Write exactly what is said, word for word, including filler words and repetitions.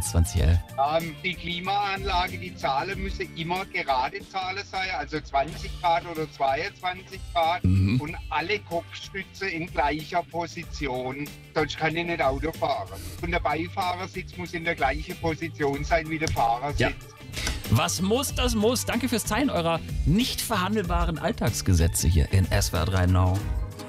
eins zwanzig elf? Ähm, die Klimaanlage, die Zahlen müssen immer gerade Zahlen sein, also zwanzig Grad oder zweiundzwanzig Grad Mhm. und alle Kopfstütze in gleicher Position, sonst kann ich nicht Auto fahren. Und der Beifahrersitz muss in der gleichen Position sein wie der Fahrersitz. Ja. Was muss, das muss. Danke fürs Teilen eurer nicht verhandelbaren Alltagsgesetze hier in S W R drei Now.